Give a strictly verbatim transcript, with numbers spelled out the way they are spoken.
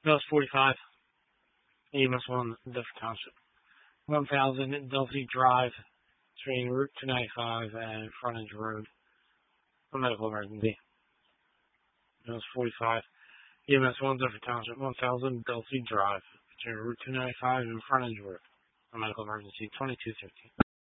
Mills forty-five, E M S one, Dufferin Township. one thousand Dulcie Drive, between Route two ninety-five and Frontage Road. A medical emergency. Mills forty-five, E M S one, Dufferin Township. one thousand Dulcie Drive, between Route two ninety-five and Frontage Road. A medical emergency. twenty-two thirteen.